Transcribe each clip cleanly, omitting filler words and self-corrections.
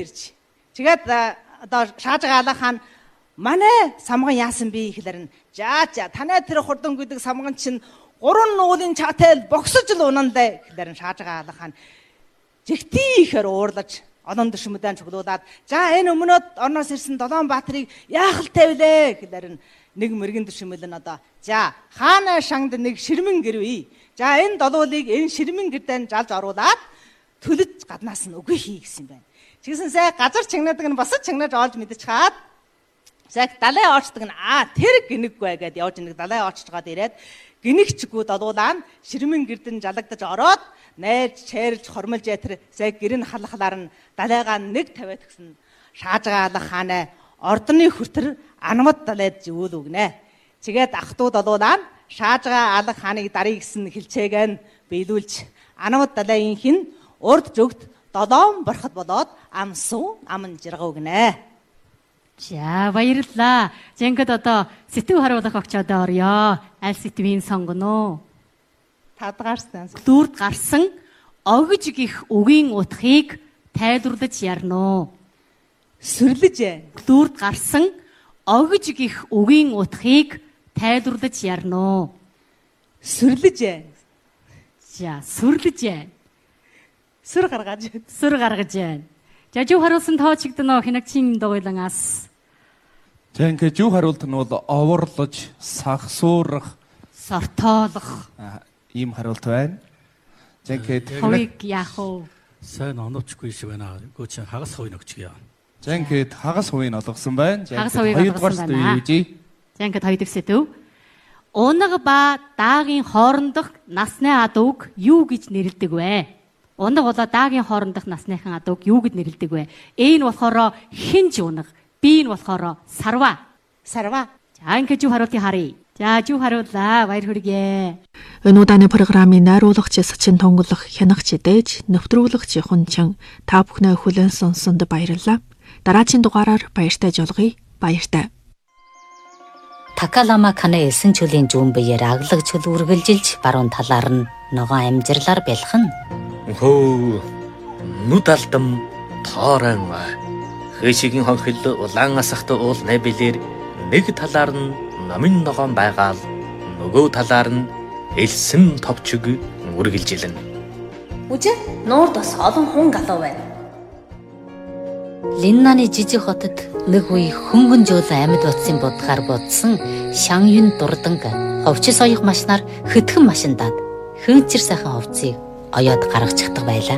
ирж. Тэгээд одоо Шаажгаалаа хаан манай самган яасан бэ гэхлээр нь за танай тэр хурдан гэдэг самган чинь 3 нуулын чаатай богсож л унандаа гэхлээр нь Шаажгаалаа хаан жигтэй ихээр уурлаж Одон дэшмөдэн чуглуулад за энэ өмнөд орноос ирсэн Долоон Баатрыг яах л тавилаа гэхлээр нэг мэрэгэн дэшмэл нь одоо за хаана шангад нэг ширмэн гэрвэ. За энэ долуулыг энэ ширмэн гэрдэн жалж оруулаад төлөж гаднаас нь үгүй хий гэсэн байна. Чигсэнсээ газар чигнаадаг нь босож чигнаж олж мэдэж хаад яг далай оочдаг нь тэр гинэггүй гэдээ явж нэг далай оочж гаад ирээд гинэгчгүй долуулаа нь ширмэн гэрдэн жалагдаж ороод найж чэрлж хормолж тэр яг гэрэн халахлаар нь далайгаа нэг тавиад гисэн Шаажгаалаа хаанаа ордны хүртэр анамд далайд зүүл үгнэ. Тэгээд ах トゥ долуулаа нь Шаажгаалаа хааныг дарыг гисэн хилчээг нь биелүүлж анамд далайн хин урд зүгт долоон борхот болоод амсуу аман жиргав гинэ. За баярлалаа. Зэнгэд одоо сэтгүү харуулах огчодоо орё. Аль сэтвийн сонгоно. Дүүрд гарсан огж гих үгийн утгыг тайлбарлаж ярно. Сүрлэж. Дүүрд гарсан огж гих үгийн утгыг тайлбарлаж ярно. Сүрлэж. За сүрлэж. Сүр гаргаж. Сүр гаргаж байна. За жив харуулсан тоочигдно хинагчин догойлангаас. За ингээд жив харуулт нь бол оворлож, сахсуурах, сортоолох ийм харуулт байна. За ингээд ховыг яах вэ? Сайн оновчгүй шиг байна. Гү чи хагас хувийн өгчгийа. За ингээд хагас хувийг олгосон байна. Хагас хувийг олгосон байна. За ингээд хоёр дахь сэдв. Унаг ба даагийн хоорондох насны ад үг юу гэж нэрлэдэг вэ? Унаг болоо даагийн хоорондох насныхан ад үг юу гэж нэрлэдэг вэ? A нь болохоор хинж унаг, B нь болохоор сарва. Сарва. За ингээд юу харуултыг харъя. За жив харууллаа. Баяр хүргэе. Энэ удааны программын найруулагч Сачин тонголох хянагч идэж, нэвтрүүлэгч Хунчин та бүхнээ хүлээн сонссонд баярлалаа. Дараагийн дугаараар баяртай жолгоё. Баяртай. Такалама каны элсэн чөлийн зүүн биеэр аглаг чөл үргэлжилж баруун талаар нь ногоон амжирлаар бэлхэн. Хөө нүд алдам тоорон хэшигийн хонхил улаан асахтай уул найбилэр нэг талаар нь номын ногоон байгаал нөгөө талаар нь элсэн товчиг үргэлжилнэ. Үжи нуурд бас олон хүн галуу байна. Линнаны жижиг хотод нэг үе хөнгөн жуулан амьд утсын будгаар будсан Шангюн дурданг ховчис оёх машинаар хөтгөн машиндаад хөөцөр сайхан ховцыг оёод гаргачихдаг байлаа.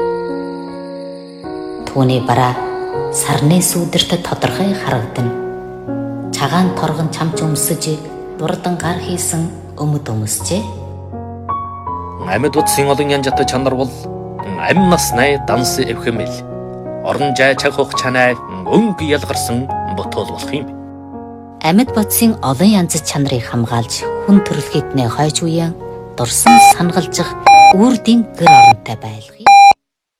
Түүний бараа сарны сүдэрт тодорхой харагдана. Цагаан торгон чамч өмсөж дурдан гар хийсэн өмд өмсчээ. Амьд утсын олон янжтай чанар бол амь насны данс эвхэмэл. Орон жай чахох чанай өнгө ялгарсан ботол болох юм. Амьд бодсын олон янз чанарыг хамгаалж хүн төрөлхийднээ хойж үеэн дурсан сангалжих үрдийн гэр оронтой байлгыг